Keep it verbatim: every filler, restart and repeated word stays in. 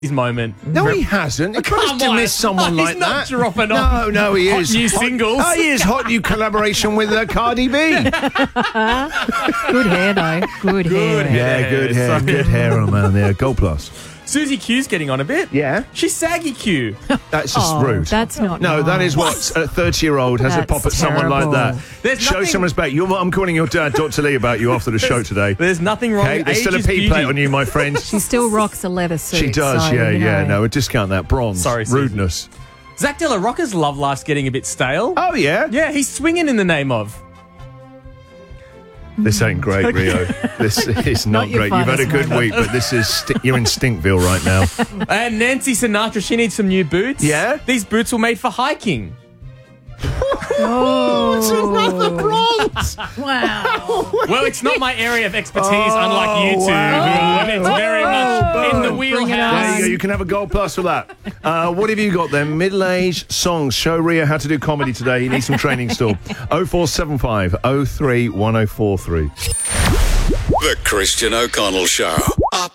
his moment. No, he hasn't. He Come to on. miss someone He's like not that. dropping off No, no, he hot is. new Hot- singles. Oh, he is. Hot new collaboration with uh, Cardi B. Good hair, though. Good, Good hair. hair. Yeah, good hair. So- Good hair on man there. Gold plus. Susie Q's getting on a bit. Yeah. She's saggy Q. That's just Oh, rude. that's not No, nice. that is what a thirty-year-old has That's a pop at someone like terrible. that. There's Show nothing- some respect. You're, I'm calling your dad, Doctor Lee, about you after the show today. There's nothing wrong Okay, with there's age still a is P beauty. plate on you, my friend. She still rocks a leather suit. She does, so, yeah, you yeah. know. No, discount that. Bronze. Sorry, Susie. Rudeness. Zach De La Rocca's love life's getting a bit stale. Oh, yeah? Yeah, he's swinging in the name of. This ain't great, Rio. This is not, Not your great. You've had a finest good moment. week, but this is sti- you're in Stinkville right now. And Nancy Sinatra, she needs some new boots. Yeah? These boots were made for hiking. Oh. Bronze. Wow. Well, it's not my area of expertise, unlike you two. wow. And it's very much in the Boom. Bring it wheelhouse. There you go. You can have a gold plus for that. Uh, what have you got then? Middle-aged songs. Show Ria how to do comedy today. He needs some training still. oh four seven five oh three one oh four three. The Christian O'Connell Show. Up